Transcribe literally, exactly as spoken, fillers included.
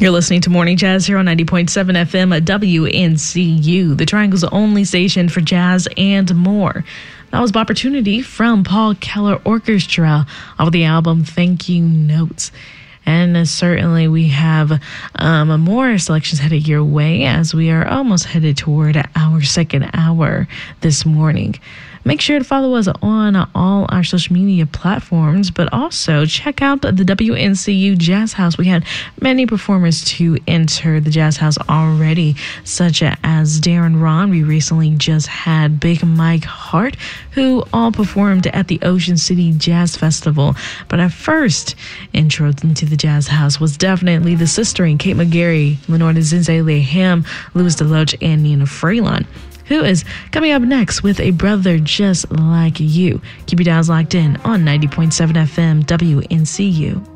You're listening to Morning Jazz here on ninety point seven F M at W N C U, the Triangle's only station for jazz and more. That was Opportunity from Paul Keller Orchestra of the album Thank You Notes. And uh, certainly we have um, more selections headed your way as we are almost headed toward our second hour this morning. Make sure to follow us on all our social media platforms, but also check out the W N C U Jazz House. We had many performers to enter the Jazz House already, such as Darren Ron. We recently just had Big Mike Hart, who all performed at the Ocean City Jazz Festival. But our first intro into the Jazz House was definitely the sistering Kate McGarry, Lenore Zinze Ham, Louis DeLoach, and Nina Freelon, who is coming up next with A Brother Just Like You. Keep your dials locked in on ninety point seven F M W N C U.